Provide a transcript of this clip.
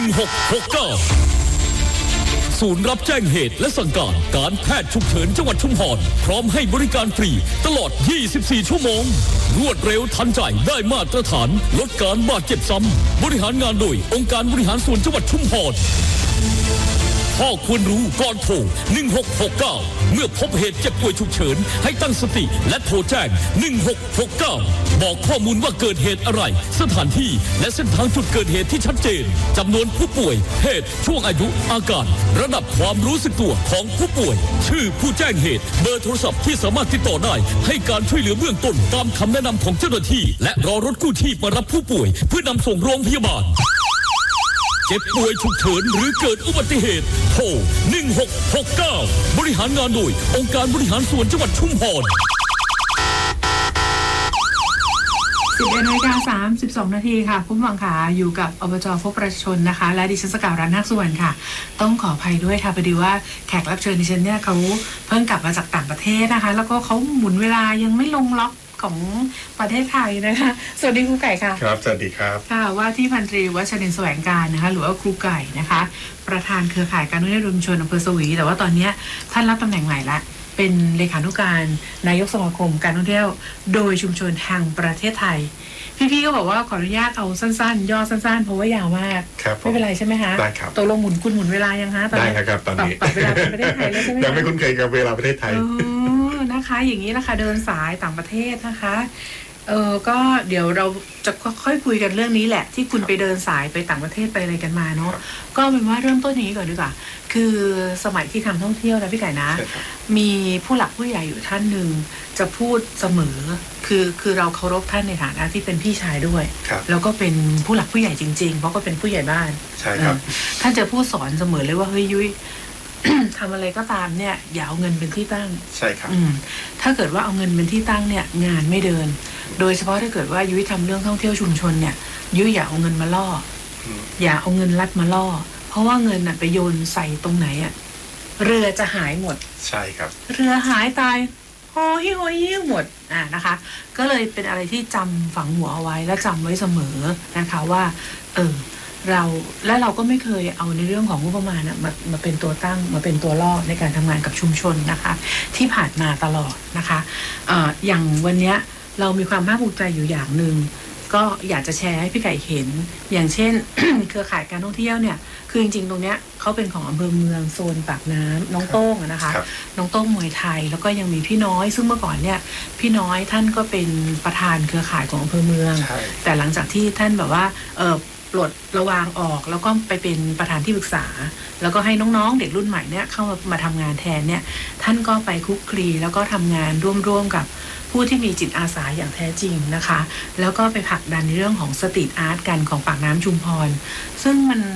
1669ศูนย์รับแจ้งเหตุและสั่งการแพทย์ฉุกเฉินจังหวัดชุมพรพร้อมให้บริการฟรีตลอด 24 ชั่วโมงรวดเร็วทันใจได้มาตรฐานลดการบาดเจ็บซ้ำบริหารงานโดยองค์การบริหารส่วนจังหวัดชุมพรข้อควรรู้ก่อนโทร 1669 เมื่อพบเหตุเจ็บป่วยฉุกเฉินให้ตั้งสติและโทรแจ้ง 1669 บอกข้อมูลว่าเกิดเหตุอะไรสถานที่และเส้นทางจุดเกิดเหตุที่ชัดเจนจำนวนผู้ป่วยเหตุช่วงอายุอาการระดับความรู้สึกตัวของผู้ป่วยชื่อผู้แจ้งเหตุเบอร์โทรศัพท์ที่สามารถติดต่อได้ให้การช่วยเหลือเบื้องต้นตามคำแนะนำของเจ้าหน้าที่และรอรถกู้ชีพมารับผู้ป่วยเพื่อนำส่งโรงพยาบาลเจ็บป่วยฉุกเฉินหรือเกิดอุบัติเหตุโทร 1669 บริหารงานโดยองค์การบริหารส่วนจังหวัดชุมพร 11:32 นาทีค่ะผู้ฟังค่ะอยู่กับอบจ.พบประชาชนนะคะและดิฉันสกาวรัตน์นาคสุวรรณค่ะต้องขออภัยด้วยค่ะพอดีว่าแขกรับเชิญดิฉันเนี่ยเขาเพิ่งกลับมาจากต่างประเทศนะคะแล้วก็เขาหมุนเวลายังไม่ลงล็อกของประเทศไทยนะคะสวัสดีครูไก่ค่ะครับสวัสดีครับค่ะว่าที่พันตรีวัชรินทร์แสวงการนะคะหรือว่าครูไก่นะคะประธานเครือข่ายการท่องเที่ยวชุมชนอำเภอสวีแต่ว่าตอนนี้ท่านรับตำแหน่งใหม่ละเป็นเลขานุการนายกสมาคมการท่องเที่ยวโดยชุมชนแห่งประเทศไทยพี่ๆก็บอกว่าขออนุญาตเอาสั้นๆย่อสั้นๆเพราะว่ายาวมากไม่เป็นไรใช่ไหมคะได้ครับตกลงหมุนเวลายังคะได้ครับตอนนี้ปรับเวลาเป็นประเทศไทยแล้วใช่ไหมยังไม่คุ้นเคยกับเวลาประเทศไทยนะคะอย่างนี้นะคะเดินสายต่างประเทศนะคะก็เดี๋ยวเราจะค่อยคุยกันเรื่องนี้แหละที่คุณไปเดินสายไปต่างประเทศไปอะไรกันมาเนาะก็เป็นว่าเริ่มต้นอย่างนี้ก่อนดีกว่าคือสมัยที่ทำท่องเที่ยวนะพี่ไก่นะมีผู้หลักผู้ใหญ่อยู่ท่านหนึ่งจะพูดเสมอคือเราเคารพท่านในฐานะที่เป็นพี่ชายด้วยแล้วก็เป็นผู้หลักผู้ใหญ่จริงๆเพราะก็เป็นผู้ใหญ่บ้านใช่ครับท่านจะพูดสอนเสมอเลยว่าเฮ้ยยุ้ย ทำอะไรก็ตามเนี่ยอย่าเอาเงินเป็นที่ตั้งใช่ครับถ้าเกิดว่าเอาเงินเป็นที่ตั้งเนี่ยงานไม่เดินโดยเฉพาะถ้าเกิดว่ายุ้ยทำเรื่องท่องเที่ยวชุมชนเนี่ยยุ้ยอย่าเอาเงินมาล่ออย่าเอาเงินรัดมาล่อเพราะว่าเงินน่ะไปโยนใส่ตรงไหนอ่ะเรือจะหายหมดใช่ครับเรือหายตายโอ้ยหมดนะคะก็เลยเป็นอะไรที่จำฝังหัวเอาไว้และจำไว้เสมอนะคะว่าเราก็ไม่เคยเอาในเรื่องของงบประมาณมาเป็นตัวตั้งมาเป็นตัวล่อในการทำงานกับชุมชนนะคะที่ผ่านมาตลอดนะคะอย่างวันนี้เรามีความภาคภูมิใจอยู่อย่างหนึ่งก็อยากจะแชร์ให้พี่ไก่เห็นอย่างเช่น เครือข่ายการท่องเที่ยวเนี่ยคือจริงๆตรงเนี้ยเขาเป็นของอำเภอเมืองโซนปากน้ำน้องโต้งนะคะน้องโต้งมวยไทยแล้วก็ยังมีพี่น้อยซึ่งเมื่อก่อนเนี่ยพี่น้อยท่านก็เป็นประธานเครือข่ายของอำเภอเมืองแต่หลังจากที่ท่านแบบว่าปลดระวางออกแล้วก็ไปเป็นประธานที่ปรึกษาแล้วก็ให้น้องๆเด็กรุ่นใหม่เนี่ยเข้ามาทำงานแทนเนี่ยท่านก็ไปคุกคลีแล้วก็ทำงานร่วมกับผู้ที่มีจิตอาสาอย่างแท้จริงนะคะแล้วก็ไปผลักดันในเรื่องของสตรีทอาร์ตกันของปากน้ำชุมพรซึ่งมัน